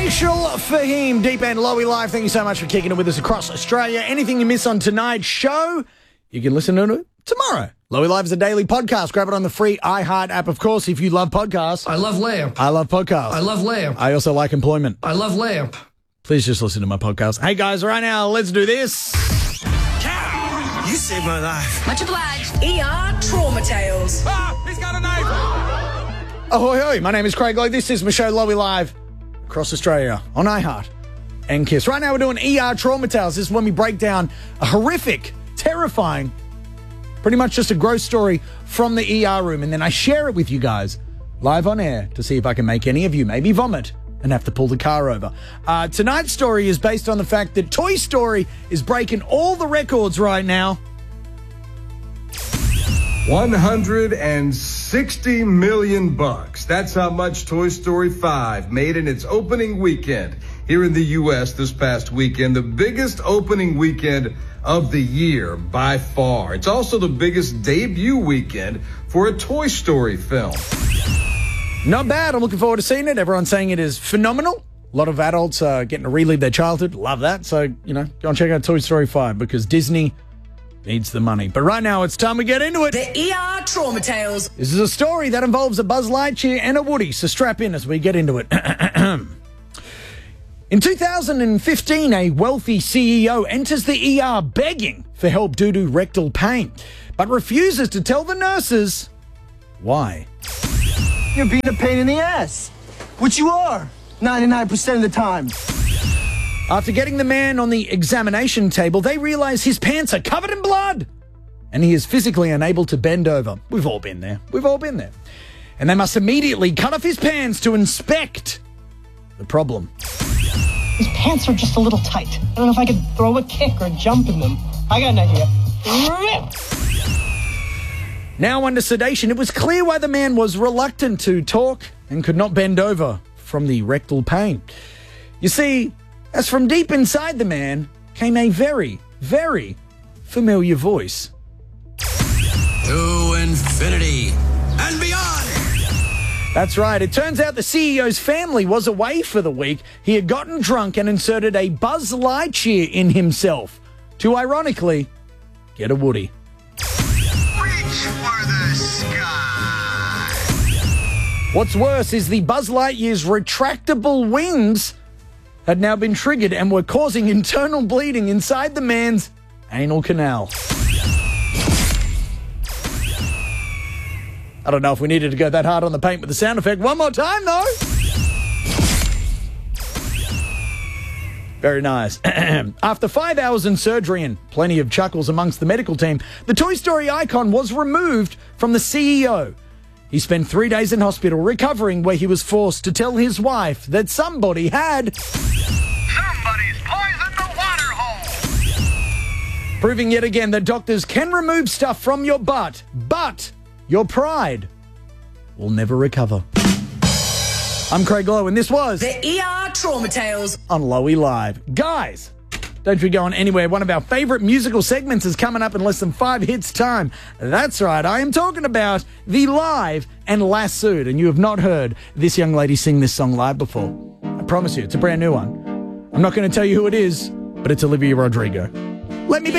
Official Fahim, Deep End, Lowy Live. Thank you so much for kicking it with us across Australia. Anything you miss on tonight's show, you can listen to it tomorrow. Lowy Live is a daily podcast. Grab it on the free iHeart app, of course, if you love podcasts. I love lamp. I love podcasts. I love lamp. I also like employment. I love lamp. Please just listen to my podcast. Hey, guys, right now, let's do this. Cow, you saved my life. Much obliged. ER Trauma Tales. Ah, he's got a knife. Ahoy, hoy. My name is Craig Lowe. This is my show, Lowy Live, across Australia on iHeart and KISS. Right now, we're doing ER Trauma Tales. This is when we break down a horrific, terrifying, pretty much just a gross story from the ER room, and then I share it with you guys live on air to see if I can make any of you maybe vomit and have to pull the car over. Tonight's story is based on the fact that Toy Story is breaking all the records right now. 160 million bucks. That's how much Toy Story 5 made in its opening weekend here in the U.S. this past weekend. The biggest opening weekend of the year by far. It's also the biggest debut weekend for a Toy Story film. Not bad. I'm looking forward to seeing it. Everyone's saying it is phenomenal. A lot of adults are getting to relive their childhood. Love that. So, go and check out Toy Story 5 because Disney needs the money. But right now, it's time we get into it. The ER Trauma Tales. This is a story that involves a Buzz Lightyear and a Woody, so strap in as we get into it. In 2015, a wealthy CEO enters the ER begging for help due to rectal pain, but refuses to tell the nurses why. You're being a pain in the ass, which you are 99% of the time. After getting the man on the examination table, they realize his pants are covered in blood and he is physically unable to bend over. We've all been there. We've all been there. And they must immediately cut off his pants to inspect the problem. His pants are just a little tight. I don't know if I could throw a kick or jump in them. I got an idea. Now under sedation, it was clear why the man was reluctant to talk and could not bend over from the rectal pain. You see, as from deep inside the man came a very, very familiar voice. To infinity and beyond. That's right. It turns out the CEO's family was away for the week. He had gotten drunk and inserted a Buzz Lightyear in himself to, ironically, get a Woody. Reach for the sky. What's worse is the Buzz Lightyear's retractable wings had now been triggered and were causing internal bleeding inside the man's anal canal. I don't know if we needed to go that hard on the paint with the sound effect. One more time, though. Very nice. After 5 hours in surgery and plenty of chuckles amongst the medical team, the Toy Story icon was removed from the CEO. He spent 3 days in hospital recovering, where he was forced to tell his wife that somebody had... Somebody's poisoned the water hole. Proving yet again that doctors can remove stuff from your butt, but your pride will never recover. I'm Craig Lowe, and this was The ER Trauma Tales on Lowy Live. Guys, don't you go on anywhere. One of our favourite musical segments is coming up in less than 5 hits time. That's right, I am talking about The Live and Lassoed, and you have not heard this young lady sing this song live before. I promise you, it's a brand new one. I'm not going to tell you who it is, but it's Olivia Rodrigo. Let me be